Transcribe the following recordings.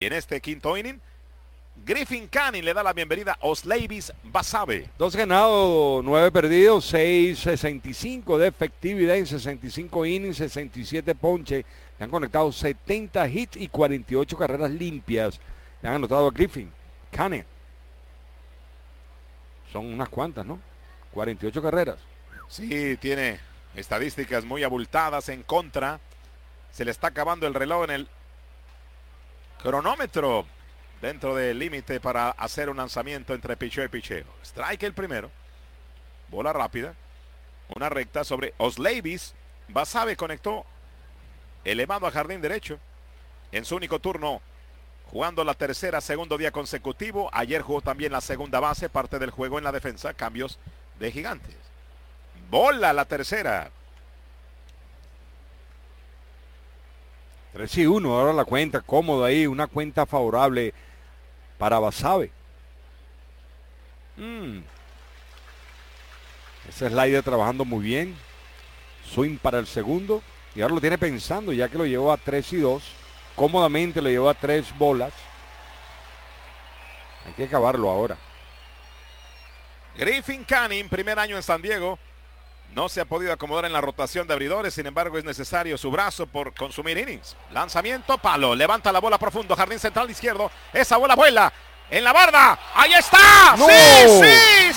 en este quinto inning. Griffin Canning le da la bienvenida a Osleivis Basabe. 2 ganados, 9 perdidos, 6.65 de efectividad en 65 innings, 67 ponches. Le han conectado 70 hits y 48 carreras limpias. Le han anotado a Griffin Canning. Son unas cuantas, ¿no? 48 carreras. Sí, tiene estadísticas muy abultadas en contra. Se le está acabando el reloj en el cronómetro. Dentro del límite para hacer un lanzamiento entre picheo y picheo. Strike el primero. Bola rápida. Una recta sobre Osleivis. Basabe conectó elevado a jardín derecho. En su único turno. Jugando la tercera, segundo día consecutivo. Ayer jugó también la segunda base. Parte del juego en la defensa. Cambios de Gigantes. Bola la tercera. 3-1, ahora la cuenta. Cómodo ahí. Una cuenta favorable para Basabe. Ese slider trabajando muy bien. Swing para el segundo. Y ahora lo tiene pensando, ya que lo llevó a 3-2. Cómodamente lo llevó a 3 bolas. Hay que acabarlo ahora. Griffin Canning, primer año en San Diego. No se ha podido acomodar en la rotación de abridores. Sin embargo, es necesario su brazo por consumir innings. Lanzamiento, palo. Levanta la bola profundo. Jardín central izquierdo. Esa bola vuela en la barda. ¡Ahí está! ¡No! ¡Sí, sí,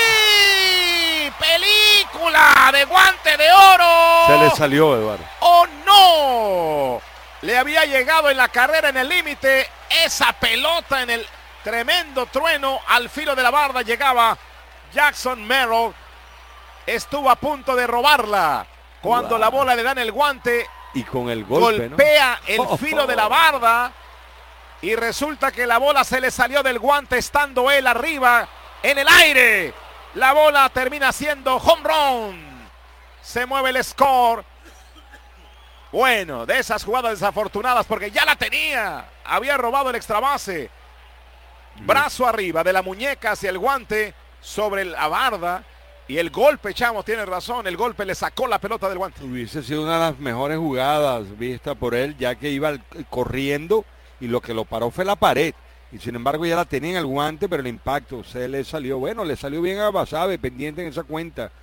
sí! ¡Película de guante de oro! Se le salió, Eduardo. ¡Oh, no! Le había llegado en la carrera en el límite. Esa pelota en el tremendo trueno al filo de la barda llegaba Jackson Merrill. Estuvo a punto de robarla cuando la bola le dan el guante y con el golpe, golpea, ¿no? el filo de la barda y resulta que la bola se le salió del guante estando él arriba en el aire. La bola termina siendo home run. Se mueve el score. Bueno, de esas jugadas desafortunadas porque ya la tenía. Había robado el extra base. Brazo arriba de la muñeca hacia el guante sobre la barda. Y el golpe, Chamo, tiene razón, el golpe le sacó la pelota del guante. Hubiese sido una de las mejores jugadas vistas por él, ya que iba corriendo y lo que lo paró fue la pared. Y sin embargo ya la tenía en el guante, pero el impacto se le salió. Bueno, le salió bien a Basabe, pendiente en esa cuenta.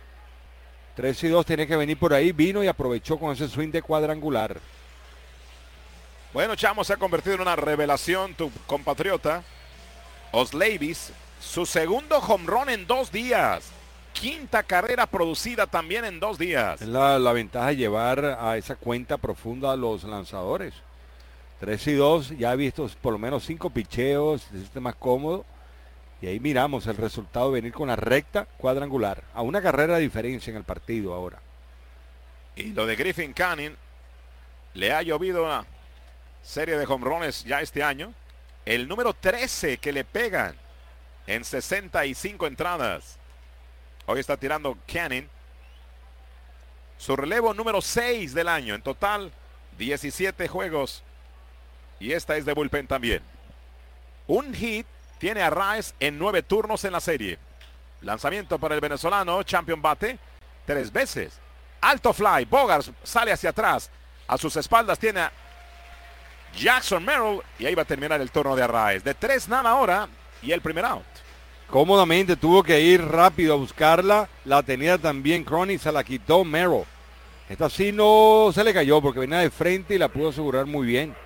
3-2 tiene que venir por ahí, vino y aprovechó con ese swing de cuadrangular. Bueno, Chamo, se ha convertido en una revelación tu compatriota. Osleivis, su segundo home run en 2 días. Quinta carrera producida también en 2 días. Es la ventaja de llevar a esa cuenta profunda a los lanzadores. 3-2, ya he visto por lo menos 5 picheos, se siente más cómodo. Y ahí miramos el resultado venir con la recta cuadrangular. A una carrera de diferencia en el partido ahora. Y lo de Griffin Canning, le ha llovido una serie de home runs ya este año. El número 13 que le pegan en 65 entradas. Hoy está tirando Canning. Su relevo número 6 del año. En total, 17 juegos. Y esta es de bullpen también. Un hit tiene a Raes en 9 turnos en la serie. Lanzamiento para el venezolano. Champion bate 3 veces. Alto fly. Bogaerts sale hacia atrás. A sus espaldas tiene a Jackson Merrill. Y ahí va a terminar el turno de Arraez. De 3 nada ahora. Y el primer out. Cómodamente tuvo que ir rápido a buscarla. La tenía también Crony, se la quitó Merrill. Esta sí no se le cayó porque venía de frente y la pudo asegurar muy bien.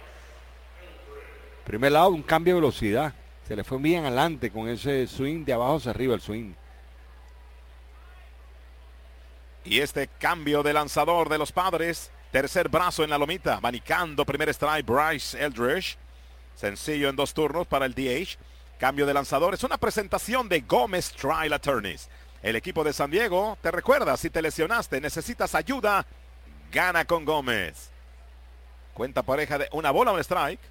Primer lado, un cambio de velocidad. Se le fue bien adelante con ese swing de abajo hacia arriba el swing. Y este cambio de lanzador de los Padres. Tercer brazo en la lomita. Abanicando primer strike Bryce Eldridge. Sencillo en 2 turnos para el DH. Cambio de lanzador. Es una presentación de Gómez Trial Attorneys. El equipo de San Diego te recuerda, si te lesionaste, necesitas ayuda, gana con Gómez. Cuenta pareja de una bola, un strike.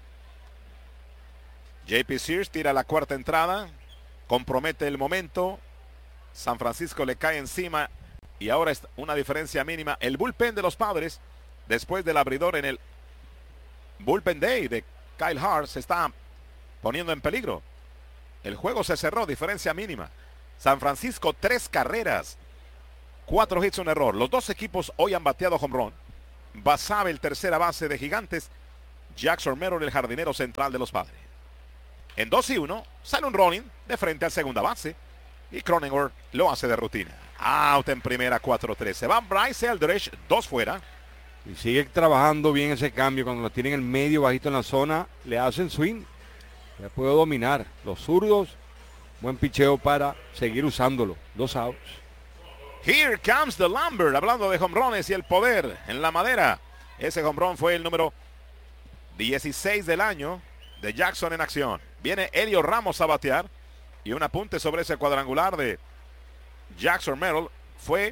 JP Sears tira la cuarta entrada. Compromete el momento. San Francisco le cae encima. Y ahora es una diferencia mínima. El bullpen de los Padres, después del abridor en el Bullpen Day de Kyle Hart, se está poniendo en peligro. El juego se cerró, diferencia mínima. San Francisco 3 carreras, 4 hits, un error. Los dos equipos hoy han bateado home run. Basabe, el tercera base de Gigantes, Jackson Merrill, el jardinero central de los Padres. En 2-1 sale un rolling de frente al segunda base y Cronenworth lo hace de rutina. Out en primera, 4-3. Se va Bryce Eldridge, 2 fuera. Y sigue trabajando bien ese cambio. Cuando lo tienen en medio, bajito en la zona, le hacen swing. Ya puede dominar. Los zurdos, buen picheo para seguir usándolo. 2 outs. Here comes the Lambert, hablando de jonrones y el poder en la madera. Ese jonrón fue el número 16 del año de Jackson en acción. Viene Elio Ramos a batear y un apunte sobre ese cuadrangular de Jackson Merrill. Fue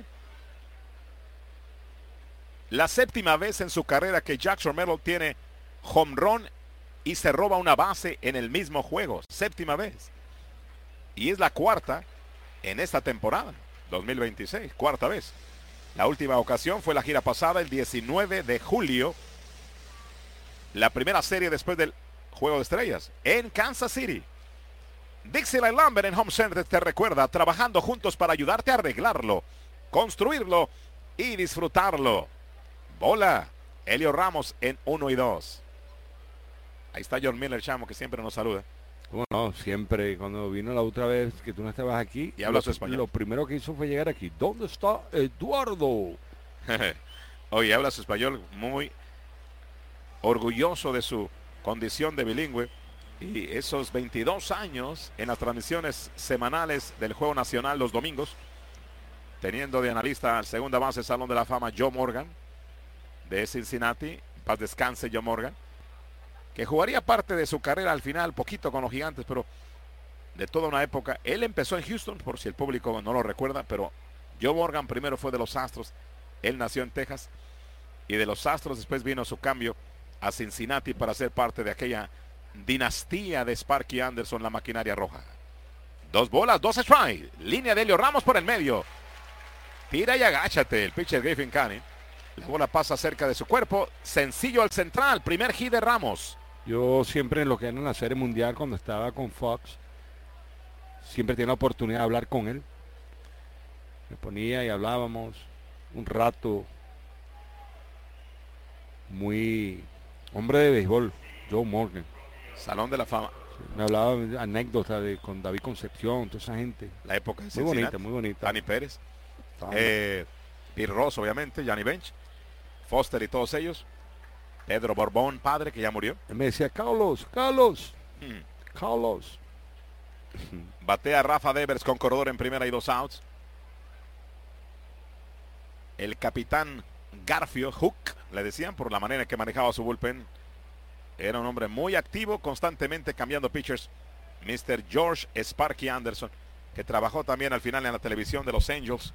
la 7ª vez en su carrera que Jackson Merrill tiene jonrón y se roba una base en el mismo juego. 7ª vez. Y es la 4ª en esta temporada 2026, 4ª vez. La última ocasión fue la gira pasada el 19 de julio. La primera serie después del Juego de Estrellas en Kansas City. Dixieland Lumber en Home Center te recuerda, trabajando juntos para ayudarte a arreglarlo, construirlo y disfrutarlo. Bola, Elio Ramos en 1 y 2. Ahí está John Miller, chamo, que siempre nos saluda. Bueno, siempre, cuando vino la otra vez que tú no estabas aquí, y habla su español. Lo primero que hizo fue llegar aquí. ¿Dónde está Eduardo? Oye, habla su español, muy orgulloso de su condición de bilingüe y esos 22 años en las transmisiones semanales del Juego Nacional los domingos, teniendo de analista al segunda base Salón de la Fama Joe Morgan de Cincinnati. Paz descanse Joe Morgan, que jugaría parte de su carrera al final, poquito con los Gigantes, pero de toda una época. Él empezó en Houston, por si el público no lo recuerda, pero Joe Morgan primero fue de los Astros. Él nació en Texas y de los Astros después vino su cambio a Cincinnati para ser parte de aquella dinastía de Sparky Anderson, la maquinaria roja. 2 bolas, 2 strikes. Línea de Elio Ramos por el medio. Tira y agáchate el pitcher Griffin Canning. La bola pasa cerca de su cuerpo. Sencillo al central. Primer hit de Ramos. Yo siempre en lo que era en la Serie Mundial, cuando estaba con Fox, siempre tenía la oportunidad de hablar con él. Me ponía y hablábamos un rato. Muy hombre de béisbol, Joe Morgan. Salón de la Fama. Me hablaba de anécdotas con David Concepción, toda esa gente. La época de muy Cincinnati. bonita, muy bonita. Dani Pérez. Pete Rose, obviamente, Johnny Bench, Foster y todos ellos. Pedro Borbón, padre, que ya murió. Él me decía, Carlos. Batea Rafa Devers con corredor en primera y 2 outs. El capitán Garfio, Hook, le decían por la manera en que manejaba su bullpen. Era un hombre muy activo, constantemente cambiando pitchers. Mr. George Sparky Anderson, que trabajó también al final en la televisión de Los Angels.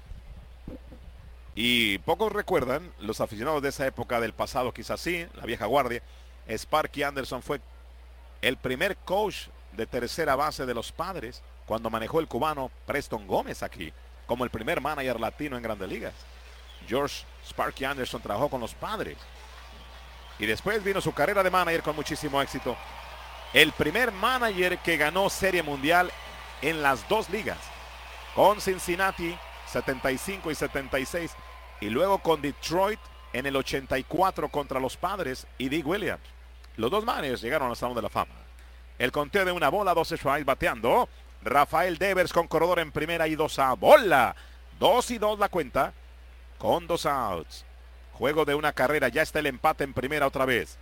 Y pocos recuerdan, los aficionados de esa época del pasado, quizás sí, la vieja guardia. Sparky Anderson fue el primer coach de tercera base de los Padres cuando manejó el cubano Preston Gómez aquí, como el primer manager latino en Grandes Ligas. George Sparky Anderson trabajó con los Padres. Y después vino su carrera de manager con muchísimo éxito. El primer manager que ganó Serie Mundial en las 2 ligas. Con Cincinnati, 75 y 76. Y luego con Detroit en el 84 contra los Padres y Dick Williams. Los 2 managers llegaron al Salón de la Fama. El conteo de 1 bola, 2 strikes, bateando. Rafael Devers con corredor en primera y 2 outs. Bola. 2 y 2 la cuenta. Con 2 outs. Juego de una carrera. Ya está el empate en primera otra vez.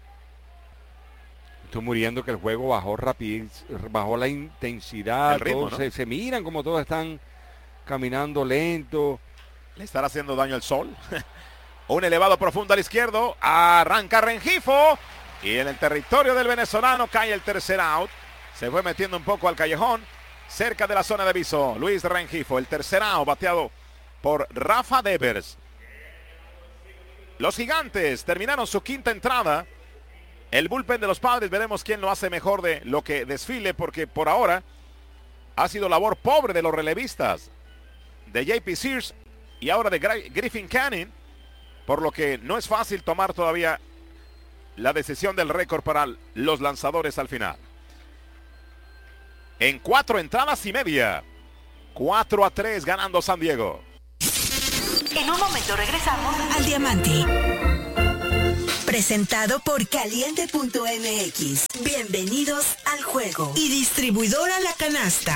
Estoy muriendo que el juego bajó rapidez, bajó la intensidad. El ritmo, todos ¿no? se miran como todos están caminando lento. ¿Le estará haciendo daño el sol? Un elevado profundo al izquierdo. Arranca Rengifo. Y en el territorio del venezolano cae el tercer out. Se fue metiendo un poco al callejón. Cerca de la zona de aviso. Luis Rengifo. El tercer out bateado por Rafa Devers. Los Gigantes terminaron su 5ª entrada. El bullpen de los Padres, veremos quién lo hace mejor de lo que desfile, porque por ahora ha sido labor pobre de los relevistas, de JP Sears y ahora de Griffin Canning, por lo que no es fácil tomar todavía la decisión del récord para los lanzadores al final. En 4 entradas y media, 4-3 ganando San Diego. En un momento regresamos al Diamante. Presentado por Caliente.mx. Bienvenidos al juego. Y distribuidora La Canasta.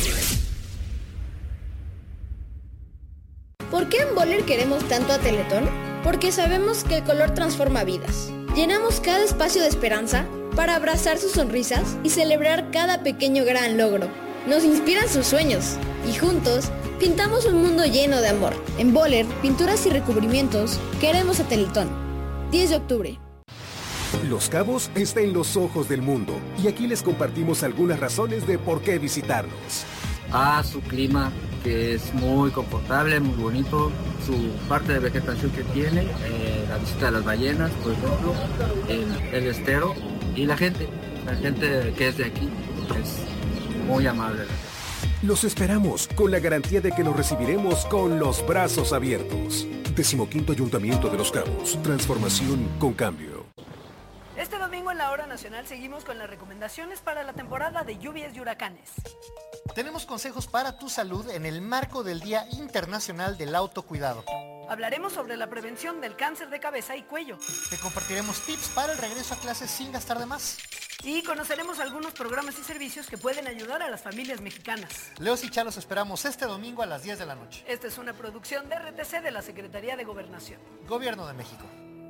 ¿Por qué en Boller queremos tanto a Teletón? Porque sabemos que el color transforma vidas. Llenamos cada espacio de esperanza para abrazar sus sonrisas y celebrar cada pequeño gran logro. Nos inspiran sus sueños y juntos pintamos un mundo lleno de amor. En Boller, pinturas y recubrimientos, queremos a Teletón. 10 de octubre. Los Cabos está en los ojos del mundo y aquí les compartimos algunas razones de por qué visitarnos. Su clima, que es muy confortable, muy bonito, su parte de vegetación que tiene, la visita de las ballenas, por ejemplo, el estero y la gente que es de aquí es muy amable. Los esperamos con la garantía de que los recibiremos con los brazos abiertos. 15º Ayuntamiento de Los Cabos. Transformación con cambio. Este domingo en la Hora Nacional seguimos con las recomendaciones para la temporada de lluvias y huracanes. Tenemos consejos para tu salud en el marco del Día Internacional del Autocuidado. Hablaremos sobre la prevención del cáncer de cabeza y cuello. Te compartiremos tips para el regreso a clases sin gastar de más. Y conoceremos algunos programas y servicios que pueden ayudar a las familias mexicanas. Leos y Chalos esperamos este domingo a las 10 de la noche. Esta es una producción de RTC de la Secretaría de Gobernación. Gobierno de México.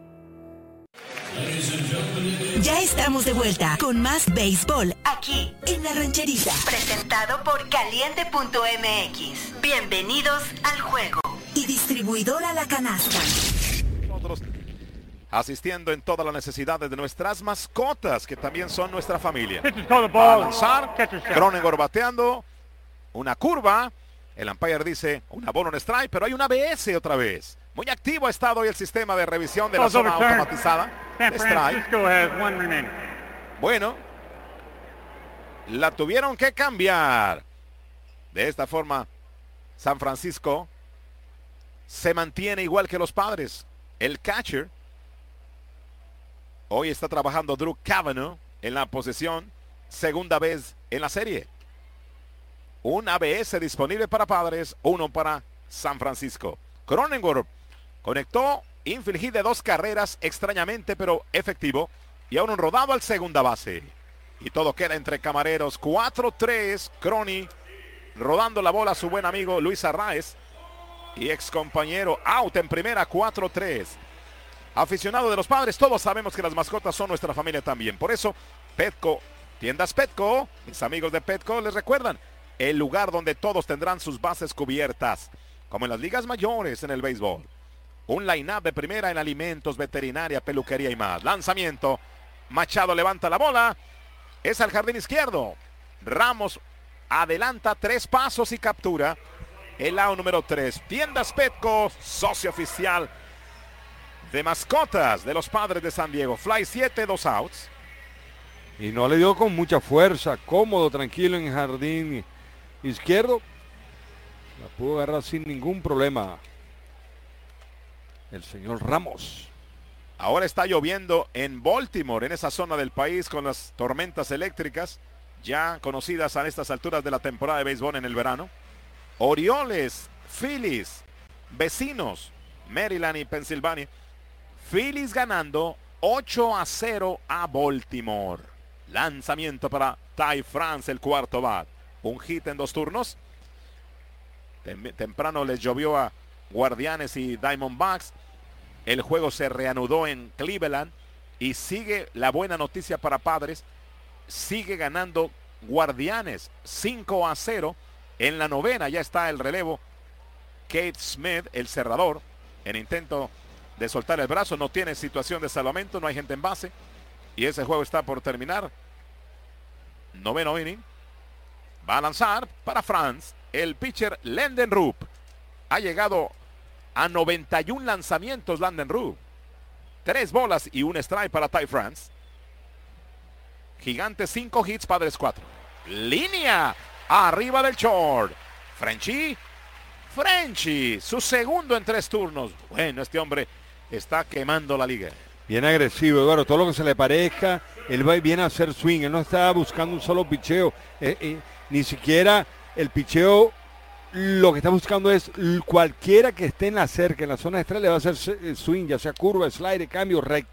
Ya estamos de vuelta con más béisbol aquí en La Rancherita. Presentado por Caliente.mx. Bienvenidos al juego. Y distribuidora La Canasta. Nosotros asistiendo en todas las necesidades de nuestras mascotas, que también son nuestra familia. Va a lanzar, Cronenworth bateando, una curva, el umpire dice una bola, un strike, pero hay una ABS otra vez. Muy activo ha estado hoy el sistema de revisión de la zona automatizada. Strike. Bueno, la tuvieron que cambiar. De esta forma, San Francisco se mantiene igual que los Padres. El catcher hoy está trabajando Drew Cavanaugh en la posesión, segunda vez en la serie. Un ABS disponible para Padres, uno para San Francisco. Cronenworth conectó infield hit de 2 carreras, extrañamente, pero efectivo. Y ahora un rodado al segunda base. Y todo queda entre camareros. 4-3, Crony rodando la bola a su buen amigo Luis Arraez. Y ex compañero out en primera, 4-3. Aficionado de los Padres, todos sabemos que las mascotas son nuestra familia también. Por eso, Petco, tiendas Petco, mis amigos de Petco les recuerdan, el lugar donde todos tendrán sus bases cubiertas, como en las ligas mayores en el béisbol. Un line-up de primera en alimentos, veterinaria, peluquería y más. Lanzamiento, Machado levanta la bola, es al jardín izquierdo. Ramos adelanta 3 pasos y captura el out número 3. Tiendas Petco, socio oficial de mascotas de los Padres de San Diego. Fly 7, 2 outs. Y no le dio con mucha fuerza, cómodo, tranquilo en el jardín izquierdo. La pudo agarrar sin ningún problema el señor Ramos. Ahora está lloviendo en Baltimore, en esa zona del país, con las tormentas eléctricas ya conocidas a estas alturas de la temporada de béisbol en el verano. Orioles, Phillies, vecinos, Maryland y Pensilvania. Phillies ganando 8-0 a Baltimore. Lanzamiento para Ty France, el cuarto bat. Un hit en 2 turnos. Temprano les llovió a Guardianes y Diamondbacks. El juego se reanudó en Cleveland y sigue la buena noticia para Padres. Sigue ganando Guardianes 5-0 en la novena. Ya está el relevo. Kate Smith, el cerrador, en intento de soltar el brazo. No tiene situación de salvamento, no hay gente en base. Y ese juego está por terminar. Noveno inning. Va a lanzar para France el pitcher Lenden Rupp. Ha llegado a 91 lanzamientos Lenden Rupp. 3 bolas y un strike para Ty France. Gigantes 5 hits, Padres 4. Línea arriba del short. Frenchy, su segundo en 3 turnos. Bueno, este hombre está quemando la liga. Bien agresivo, Eduardo, todo lo que se le parezca, él va y viene a hacer swing, él no está buscando un solo picheo, ni siquiera el picheo, lo que está buscando es cualquiera que esté en la cerca, en la zona extra, le va a hacer swing, ya sea curva, slide, cambio, recta.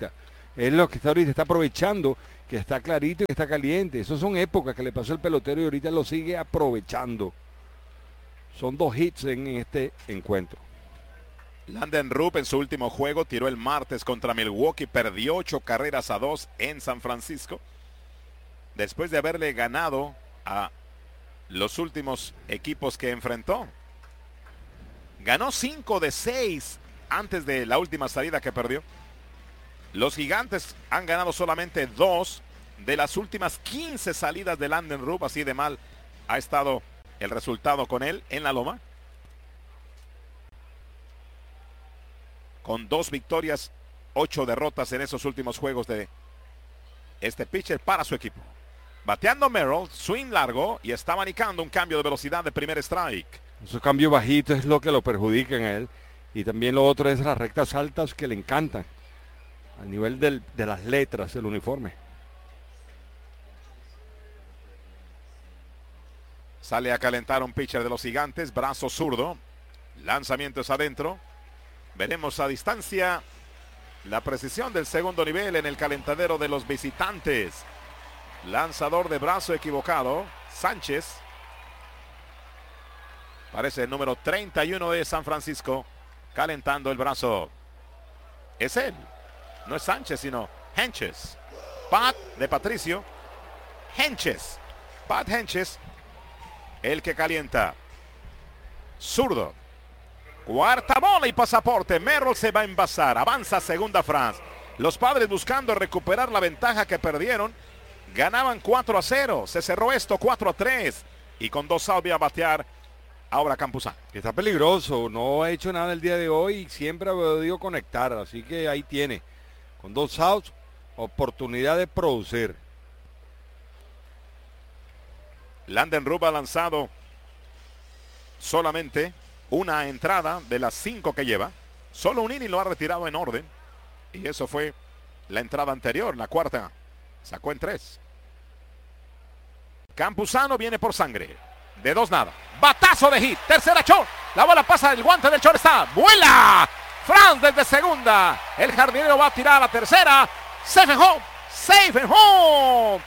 Es lo que está ahorita, está aprovechando, que está clarito y que está caliente. Esas son épocas que le pasó el pelotero y ahorita lo sigue aprovechando. Son 2 hits en este encuentro. Landen Rupp en su último juego tiró el martes contra Milwaukee, perdió 8-2 en San Francisco. Después de haberle ganado a los últimos equipos que enfrentó. Ganó 5 de 6 antes de la última salida que perdió. Los Gigantes han ganado solamente 2 de las últimas 15 salidas de Landen Rupp, así de mal ha estado el resultado con él en la loma. Con 2 victorias, 8 derrotas en esos últimos juegos de este pitcher para su equipo. Bateando Merrill, swing largo y está manicando un cambio de velocidad de primer strike. Esos cambios bajitos es lo que lo perjudica en él. Y también lo otro es las rectas altas que le encantan. A nivel de las letras del uniforme. Sale a calentar un pitcher de los Gigantes, brazo zurdo. Lanzamientos adentro. Veremos a distancia la precisión del segundo nivel en el calentadero de los visitantes. Lanzador de brazo equivocado, Sánchez. Parece el número 31 de San Francisco, calentando el brazo. Es él, no es Sánchez, sino Henches. Pat de Patricio, Henches. Pat Henches, el que calienta. Zurdo. Cuarta bola y pasaporte. Merrill se va a envasar. Avanza segunda France. Los Padres buscando recuperar la ventaja que perdieron. Ganaban 4-0. Se cerró esto 4-3. Y con 2 outs a batear ahora Campuzano. Está peligroso. No ha hecho nada el día de hoy y siempre ha podido conectar. Así que ahí tiene. Con 2 outs, oportunidad de producir. Landen Rupp ha lanzado solamente una entrada de las 5 que lleva. Solo un inning lo ha retirado en orden. Y eso fue la entrada anterior, la cuarta. Sacó en 3. Campuzano viene por sangre. De 2-0. Batazo de hit. Tercera short. La bola pasa del guante del shortstop. ¡Vuela! France desde segunda. El jardinero va a tirar a la tercera. Safe and home. Safe and home.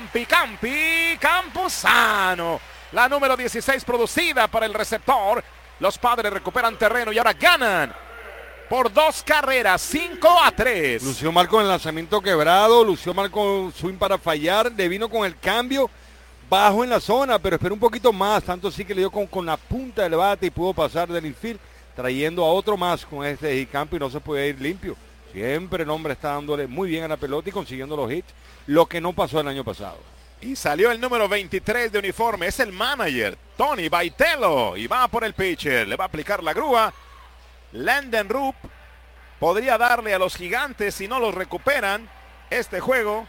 Campuzano. La número 16 producida para el receptor. Los Padres recuperan terreno y ahora ganan por 2 carreras, 5-3. Lució mal con el lanzamiento quebrado, lució mal con swing para fallar, le vino con el cambio bajo en la zona, pero esperó un poquito más, tanto sí que le dio con la punta del bate y pudo pasar del infield, trayendo a otro más con este campo y no se puede ir limpio. Siempre el hombre está dándole muy bien a la pelota y consiguiendo los hits, lo que no pasó el año pasado. Y salió el número 23 de uniforme, es el manager, Tony Baitello, y va por el pitcher, le va a aplicar la grúa. Landen Rupp podría darle a los Gigantes, si no los recuperan, este juego.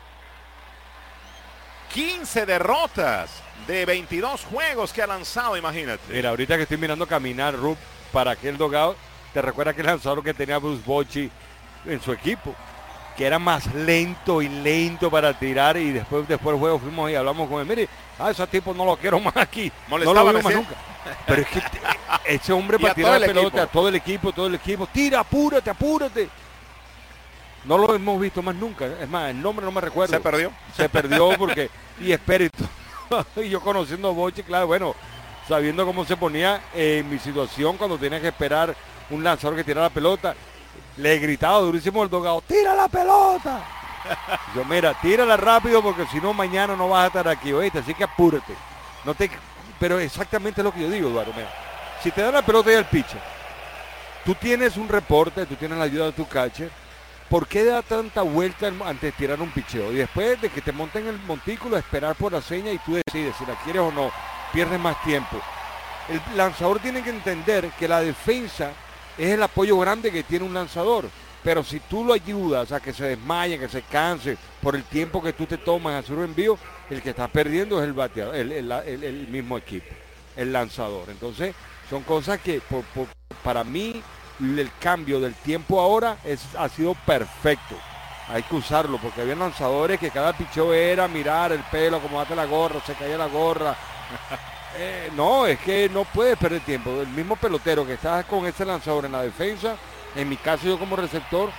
15 derrotas de 22 juegos que ha lanzado, imagínate. Mira, ahorita que estoy mirando caminar Rupp para aquel dugout, te recuerda que el lanzador que tenía Bruce Bochy en su equipo, que era más lento para tirar, y después del juego fuimos y hablamos con él. Mire, ese tipo no lo quiero más aquí. No lo veo más nunca. Pero es que ese hombre para tirar la pelota, todo el equipo, tira, apúrate. No lo hemos visto más nunca. Es más, el nombre no me recuerdo. Se perdió porque, y Espíritu. Y yo conociendo a Bochy, claro, bueno, sabiendo cómo se ponía en mi situación cuando tenía que esperar un lanzador que tirara la pelota. Le he gritado durísimo al dogado, ¡tira la pelota! Yo, mira, tírala rápido porque si no mañana no vas a estar aquí, ¿oíste? Así que apúrate. Pero exactamente es lo que yo digo, Eduardo. Mira, si te dan la pelota y el pitcher, tú tienes un reporte, tú tienes la ayuda de tu catcher, ¿por qué da tanta vuelta antes de tirar un picheo? Y después de que te monten el montículo, esperar por la seña y tú decides si la quieres o no, pierdes más tiempo. El lanzador tiene que entender que la defensa es el apoyo grande que tiene un lanzador, pero si tú lo ayudas a que se desmaye, que se canse por el tiempo que tú te tomas a hacer un envío, el que está perdiendo es el bateador, el mismo equipo, el lanzador. Entonces son cosas que para mí el cambio del tiempo ahora ha sido perfecto. Hay que usarlo porque había lanzadores que cada picheo era mirar el pelo, como bate la gorra, se caía la gorra. No, es que no puedes perder tiempo. El mismo pelotero que está con ese lanzador en la defensa, en mi caso yo como receptor,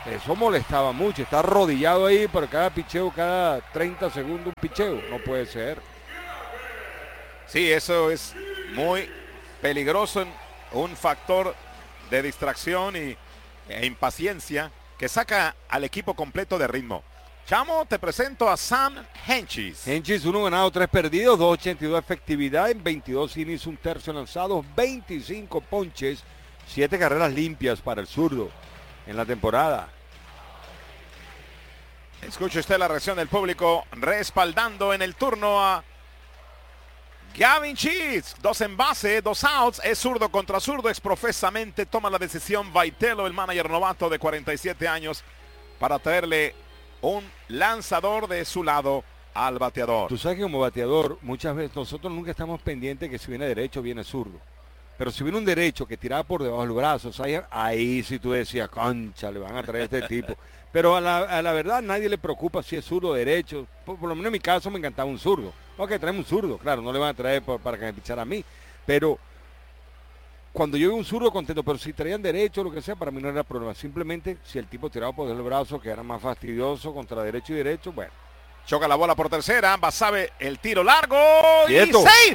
Eso molestaba mucho, está arrodillado ahí por cada picheo, cada 30 segundos un picheo, no puede ser. Sí, eso es muy peligroso, un factor de distracción e impaciencia que saca al equipo completo de ritmo. Chamo, te presento a Sam Hentges. Hentges, 1 ganado, 3 perdidos, 2.82 efectividad en 22 innings, un tercio lanzado, 25 ponches, 7 carreras limpias para el zurdo en la temporada. Escuche usted la reacción del público respaldando en el turno a Gavin Sheets. 2 en base, 2 outs, es zurdo contra zurdo, exprofesamente toma la decisión Vitello, el manager novato de 47 años, para traerle un lanzador de su lado al bateador. Tú sabes que como bateador, muchas veces nosotros nunca estamos pendientes que si viene derecho viene zurdo. Pero si viene un derecho que tiraba por debajo de los brazos, ahí sí tú decías, concha, le van a traer este tipo. Pero a la verdad nadie le preocupa si es zurdo o derecho. Por lo menos en mi caso me encantaba un zurdo. Ok, traemos un zurdo, claro, no le van a traer para que me pichara a mí. Pero cuando yo veo un zurdo contento, pero si traían derecho o lo que sea, para mí no era problema. Simplemente si el tipo tiraba por el brazo, que era más fastidioso contra derecho y derecho, bueno. Choca la bola por tercera, Basabe el tiro largo. ¡Quieto! ¡Y sí!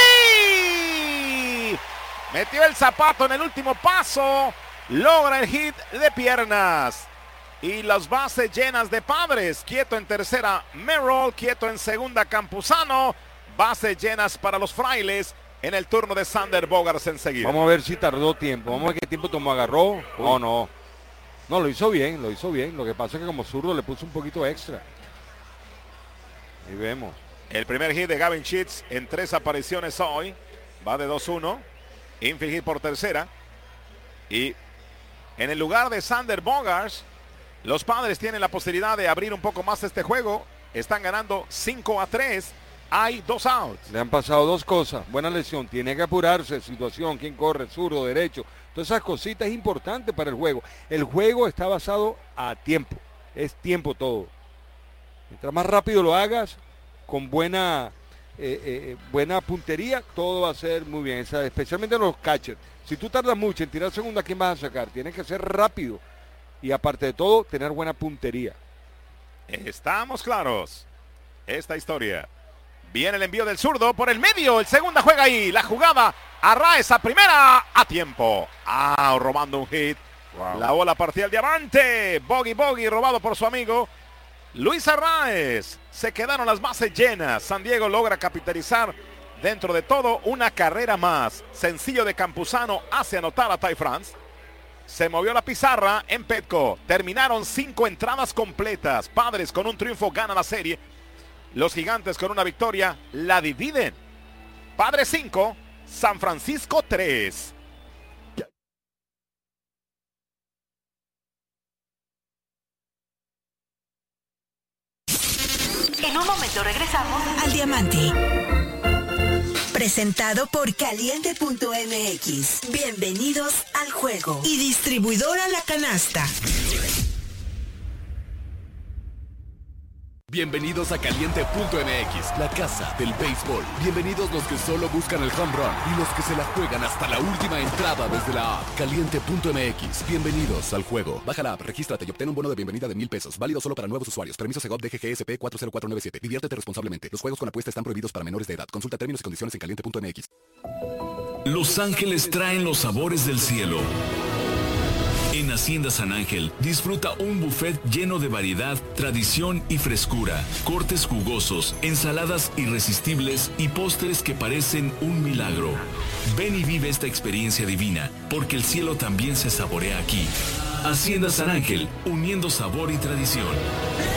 ¡Sí! Metió el zapato en el último paso. Logra el hit de piernas. Y las bases llenas de padres. Quieto en tercera, Merrill. Quieto en segunda, Campuzano. Bases llenas para los Frailes en el turno de Sander Bogaerts enseguida. Vamos a ver si tardó tiempo. Vamos a ver qué tiempo tomó, agarró. No, lo hizo bien, lo hizo bien. Lo que pasa es que como zurdo le puso un poquito extra. Ahí vemos. El primer hit de Gavin Sheets en 3 apariciones hoy. Va de 2-1. Infield hit por tercera. Y en el lugar de Sander Bogaerts, los Padres tienen la posibilidad de abrir un poco más este juego. Están ganando 5-3. Hay 2 outs. Le han pasado 2 cosas. Buena lesión. Tiene que apurarse. Situación. ¿Quién corre? Zurdo, derecho. Todas esas cositas es importante para el juego. El juego está basado a tiempo. Es tiempo todo. Mientras más rápido lo hagas, con buena puntería, todo va a ser muy bien. Especialmente los catchers. Si tú tardas mucho en tirar segunda, ¿quién vas a sacar? Tiene que ser rápido. Y aparte de todo, tener buena puntería. Estamos claros. Esta historia. Viene el envío del zurdo por el medio. El segunda juega ahí. La jugada. Arraez a primera. A tiempo. Robando un hit. Wow. La bola partía el diamante. Bogey robado por su amigo Luis Arraez. Se quedaron las bases llenas. San Diego logra capitalizar dentro de todo una carrera más. Sencillo de Campuzano hace anotar a Ty France. Se movió la pizarra en Petco. Terminaron 5 entradas completas. Padres con un triunfo ganan la serie. Los Gigantes con una victoria la dividen. Padres 5, San Francisco 3. En un momento regresamos al Diamante. Presentado por Caliente.mx. Bienvenidos al juego. Y distribuidora La Canasta. Bienvenidos a Caliente.mx, la casa del béisbol. Bienvenidos los que solo buscan el home run y los que se la juegan hasta la última entrada desde la app. Caliente.mx, bienvenidos al juego. Baja la app, regístrate y obtén un bono de bienvenida de $1,000. Válido solo para nuevos usuarios. Permiso Segov DGGSP 40497. Diviértete responsablemente. Los juegos con apuesta están prohibidos para menores de edad. Consulta términos y condiciones en Caliente.mx. Los Ángeles traen los sabores del cielo. En Hacienda San Ángel, disfruta un buffet lleno de variedad, tradición y frescura, cortes jugosos, ensaladas irresistibles y postres que parecen un milagro. Ven y vive esta experiencia divina, porque el cielo también se saborea aquí. Hacienda San Ángel, uniendo sabor y tradición.